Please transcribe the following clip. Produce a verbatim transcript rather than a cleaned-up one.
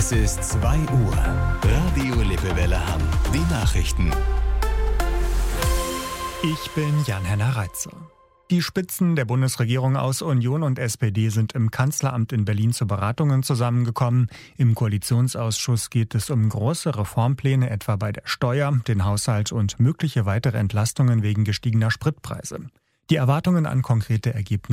Es ist zwei Uhr. Radio Lippewelle Hamm. Die Nachrichten. Ich bin Jan-Henner Reitzer. Die Spitzen der Bundesregierung aus Union und S P D sind im Kanzleramt in Berlin zu Beratungen zusammengekommen. Im Koalitionsausschuss geht es um große Reformpläne, etwa bei der Steuer, den Haushalt und mögliche weitere Entlastungen wegen gestiegener Spritpreise. Die Erwartungen an konkrete Ergebnisse